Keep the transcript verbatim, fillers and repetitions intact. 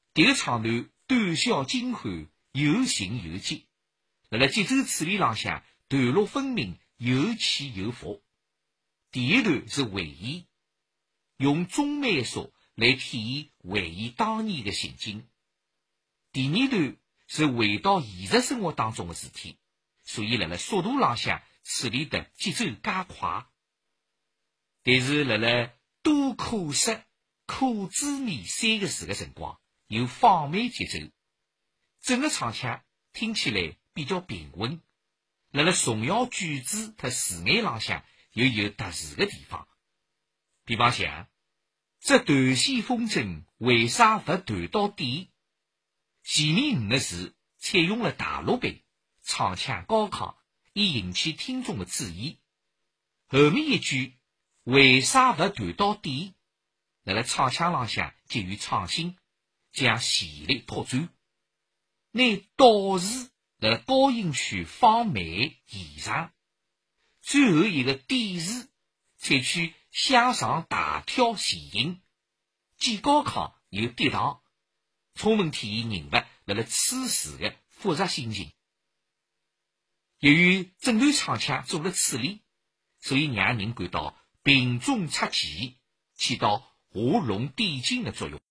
迭个唱段短小精悍，有情有节，辣辣节奏处理浪向段落分明，有起有伏。第一段是回忆，用中慢速来体现回忆当年的情景。第二段是回到现实生活当中的事体，所以辣辣速度浪向处理的节奏加快。但是辣辣多可惜、可滋味三个字的辰光，有放慢节奏，整个唱腔听起来比较平稳。辣辣重要句子和词眼浪向又有特殊的地方。比方像这断线风筝为啥不断到底？前面五个字采用了大陆版，唱腔高亢，以引起听众的注意。后面一句为啥不断到底？辣辣唱腔浪向给予创新，将旋律拓展。拿倒字辣辣高音区放慢延长，最后一个底字采取向上大跳前音，既高亢又跌宕，充分体现人物辣辣此时的复杂心情。由于整段唱腔做了处理，所以让人感到平中出奇，起到画龙点睛的作用。